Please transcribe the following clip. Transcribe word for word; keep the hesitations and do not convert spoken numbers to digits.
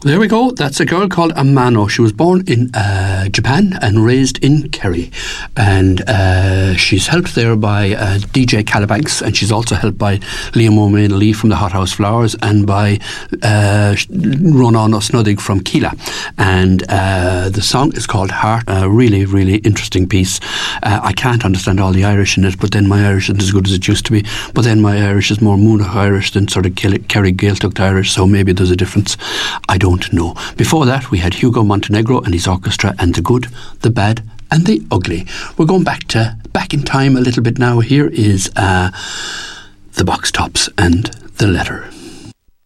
There we go. That's a girl called Amano. She was born in uh, Japan and raised in Kerry. And uh, she's helped there by uh, D J Calabanks, and she's also helped by Liam O'Malley from the Hot House Flowers and by uh, Ronan Osnodig from Keela. And uh, the song is called Heart. A really, really interesting piece. Uh, I can't understand all the Irish in it, but then my Irish isn't as good as it used to be. But then my Irish is more Moonagh Irish than sort of Kerry Gaeltacht Irish, so maybe there's a difference. I don't know. Before that, we had Hugo Montenegro and his orchestra and the good, the bad and the ugly. We're going back to back in time a little bit now. Here is uh, the Box Tops and the Letter.